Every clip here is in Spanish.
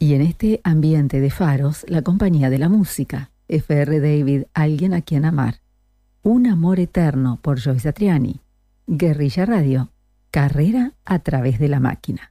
Y en este ambiente de faros, la compañía de la música, F.R. David, Alguien a quien amar, Un amor eterno por Joe Satriani, Guerrilla Radio, Carrera a través de la máquina.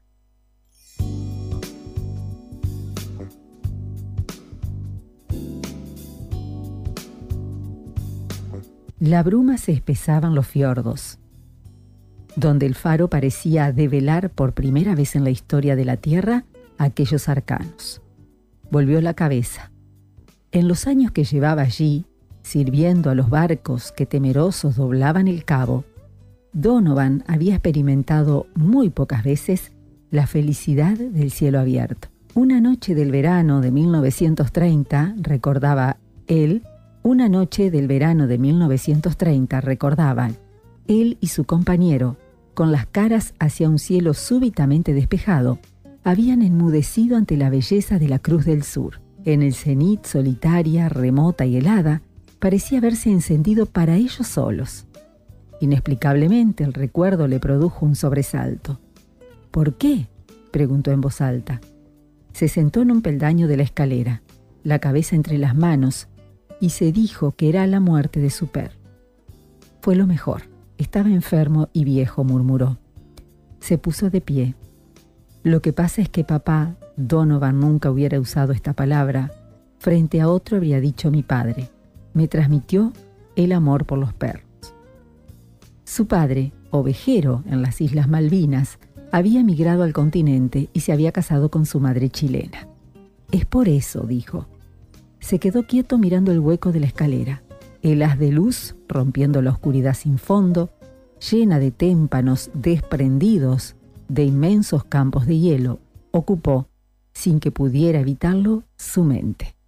La bruma se espesaba en los fiordos, donde el faro parecía develar por primera vez en la historia de la Tierra aquellos arcanos. Volvió la cabeza. En los años que llevaba allí, sirviendo a los barcos que temerosos doblaban el cabo, Donovan había experimentado muy pocas veces la felicidad del cielo abierto. Una noche del verano de 1930, recordaba él, una noche del verano de 1930, recordaban, él y su compañero, con las caras hacia un cielo súbitamente despejado, habían enmudecido ante la belleza de la Cruz del Sur. En el cenit, solitaria, remota y helada, parecía haberse encendido para ellos solos. Inexplicablemente el recuerdo le produjo un sobresalto. ¿Por qué?, preguntó en voz alta. Se sentó en un peldaño de la escalera, la cabeza entre las manos, y se dijo que era la muerte de su perro. Fue lo mejor. Estaba enfermo y viejo, murmuró. Se puso de pie. Lo que pasa es que papá, Donovan nunca hubiera usado esta palabra, frente a otro habría dicho mi padre. Me transmitió el amor por los perros. Su padre, ovejero en las Islas Malvinas, había emigrado al continente y se había casado con su madre chilena. Es por eso, dijo. Se quedó quieto mirando el hueco de la escalera. El haz de luz, rompiendo la oscuridad sin fondo, llena de témpanos desprendidos de inmensos campos de hielo, ocupó, sin que pudiera evitarlo, su mente.